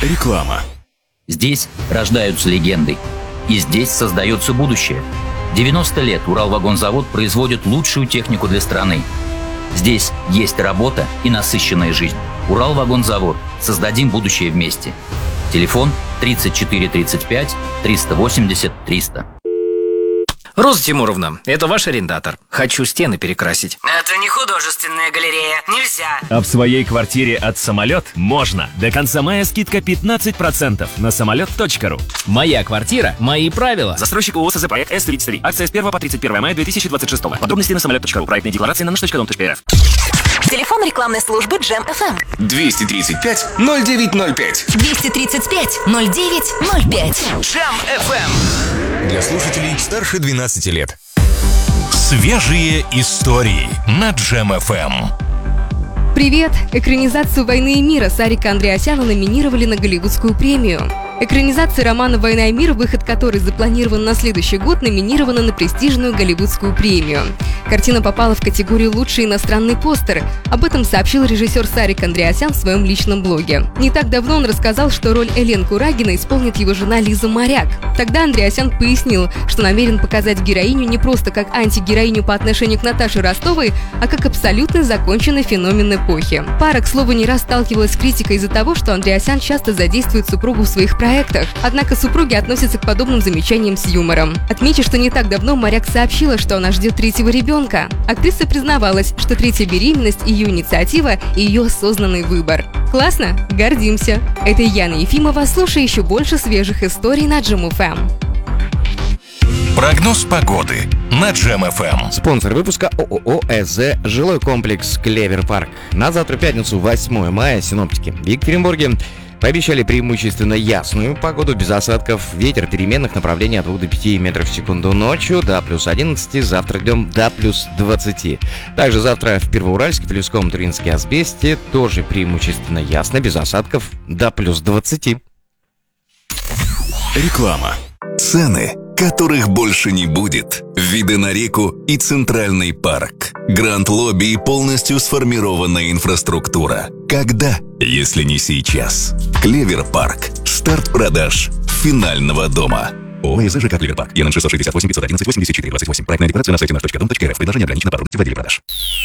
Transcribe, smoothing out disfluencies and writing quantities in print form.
Реклама. Здесь рождаются легенды. И здесь создается будущее. 90 лет Уралвагонзавод производит лучшую технику для страны. Здесь есть работа и насыщенная жизнь. Уралвагонзавод. Создадим будущее вместе. Телефон 34 35 380 300. Роза Тимуровна, это ваш арендатор. Хочу стены перекрасить. Это не художественная галерея, нельзя. А в своей квартире от «Самолет» можно. До конца мая скидка 15% на самолет.ру. Моя квартира, мои правила. Застройщик ООО СЗ проект С-33. Акция с 1 по 31 мая 2026. Подробности на самолет.ру. Проектные декларации на наш.дом.рф. Телефон рекламной службы Джем FM. 235 0905. 235 0905. Джем FM. Для слушателей старше 12 лет. Свежие истории на Джем FM. Привет! Экранизацию «Войны и мира» Сарика Андреасяна номинировали на Голливудскую премию. Экранизация романа «Война и мир», выход которой запланирован на следующий год, номинирована на престижную Голливудскую премию. Картина попала в категорию «Лучший иностранный постер». Об этом сообщил режиссер Сарик Андреасян в своем личном блоге. Не так давно он рассказал, что роль Элен Курагина исполнит его жена Лиза Моряк. Тогда Андреасян пояснил, что намерен показать героиню не просто как антигероиню по отношению к Наташе Ростовой, а как абсолютно законченный феномен эпохи. Пара, к слову, не раз сталкивалась с критикой из-за того, что Андреасян часто задействует супругу в своих проектах. Однако супруги относятся к подобным замечаниям с юмором. Отмечу, что не так давно Моряк сообщила, что она ждет третьего ребенка. Актриса признавалась, что третья беременность – ее инициатива и ее осознанный выбор. Классно? Гордимся! Это Яна Ефимова. Слушай еще больше свежих историй на Джем FM. Прогноз погоды на Джем FM. Спонсор выпуска ООО «СЗ» жилой комплекс «Клевер Парк». На завтра, пятницу, 8 мая, синоптики в Екатеринбурге пообещали преимущественно ясную погоду, без осадков, ветер переменных направлений от 2 до 5 метров в секунду ночью, до плюс 11, завтра днем до плюс 20. Также завтра в Первоуральске, Тверском, Туринске, Асбесте тоже преимущественно ясно, без осадков, до плюс 20. Реклама. Цены, которых больше не будет. Виды на реку и Центральный парк. Гранд-лобби и полностью сформированная инфраструктура. Когда, если не сейчас? Клевер Парк. Старт продаж финального дома. ООО «ЖК Клевер Парк». ЕН 668 511 84 28. Проектная декларация на сайте наш.дом.рф. Предложение ограничено по продукте в отделе продаж.